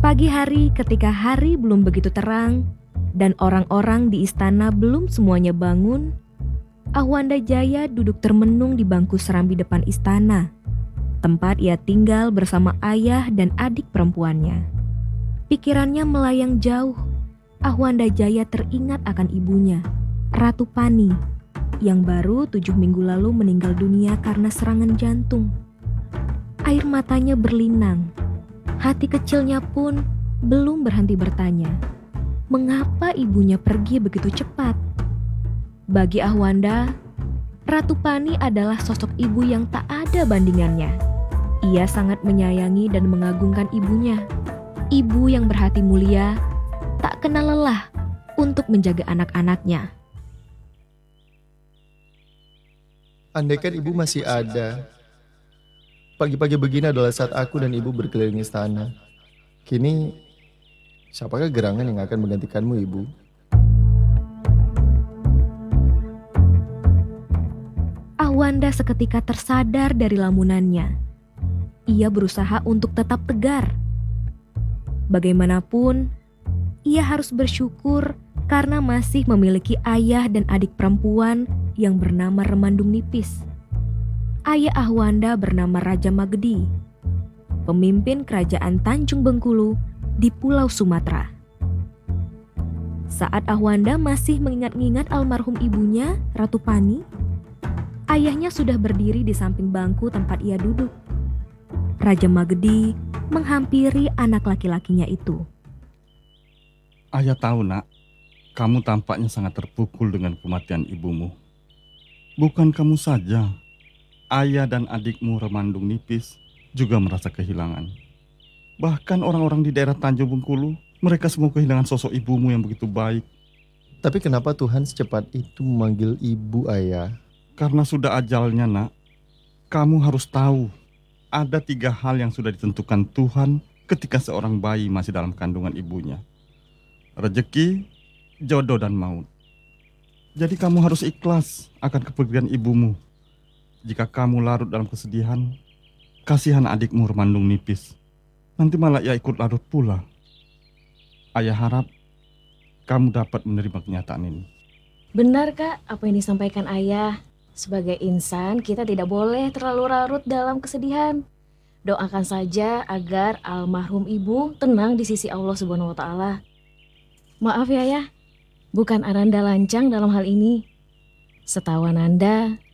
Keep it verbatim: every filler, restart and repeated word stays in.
Pagi hari ketika hari belum begitu terang dan orang-orang di istana belum semuanya bangun, Ahwanda Jaya duduk termenung di bangku serambi depan istana, tempat ia tinggal bersama ayah dan adik perempuannya. Pikirannya melayang jauh. Ahwanda Jaya teringat akan ibunya, Ratu Pani, yang baru tujuh minggu lalu meninggal dunia karena serangan jantung. Air matanya berlinang. Hati kecilnya pun belum berhenti bertanya, mengapa ibunya pergi begitu cepat? Bagi Ahwanda, Ratu Pani adalah sosok ibu yang tak ada bandingannya. Ia sangat menyayangi dan mengagungkan ibunya. Ibu yang berhati mulia, tak kenal lelah untuk menjaga anak-anaknya. Andaikan ibu masih ada, pagi-pagi begini adalah saat aku dan ibu berkeliling istana. Kini, siapakah gerangan yang akan menggantikanmu, ibu? Ahwanda seketika tersadar dari lamunannya. Ia berusaha untuk tetap tegar. Bagaimanapun, ia harus bersyukur karena masih memiliki ayah dan adik perempuan yang bernama Remandung Nipis. Ayah Ahwanda bernama Raja Magedi, pemimpin kerajaan Tanjung Bengkulu di Pulau Sumatera. Saat Ahwanda masih mengingat-ingat almarhum ibunya, Ratu Pani, ayahnya sudah berdiri di samping bangku tempat ia duduk. Raja Magedi menghampiri anak laki-lakinya itu. Ayah tahu, nak, kamu tampaknya sangat terpukul dengan kematian ibumu. Bukan kamu saja, ayah dan adikmu Remandung Nipis juga merasa kehilangan. Bahkan orang-orang di daerah Tanjung Bengkulu, mereka semua kehilangan sosok ibumu yang begitu baik. Tapi kenapa Tuhan secepat itu memanggil ibu, ayah? Karena sudah ajalnya, nak. Kamu harus tahu, ada tiga hal yang sudah ditentukan Tuhan ketika seorang bayi masih dalam kandungan ibunya. Rezeki, jodoh, dan maut. Jadi kamu harus ikhlas akan kepergian ibumu. Jika kamu larut dalam kesedihan, kasihan adikmu Remandung Nipis. Nanti malah ia ikut larut pula. Ayah harap kamu dapat menerima kenyataan ini. Benar, Kak, apa yang disampaikan ayah. Sebagai insan, kita tidak boleh terlalu larut dalam kesedihan. Doakan saja agar almarhum ibu tenang di sisi Allah Subhanahu wa Ta'ala. Maaf ya, Ayah, bukan Ananda lancang dalam hal ini. Setahu Ananda,